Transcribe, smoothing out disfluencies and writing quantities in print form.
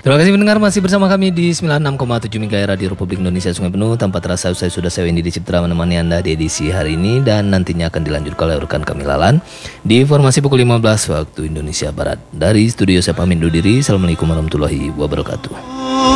Terima kasih pendengar masih bersama kami di 96,7 MHz Radio Republik Indonesia Sungai Penuh. Tanpa terasa saya Windy Ciptra menemani Anda di edisi hari ini dan nantinya akan dilanjutkan oleh rekan kami Lalan di informasi pukul 15 waktu Indonesia Barat. Dari studio saya pamit undur diri. Assalamualaikum warahmatullahi wabarakatuh.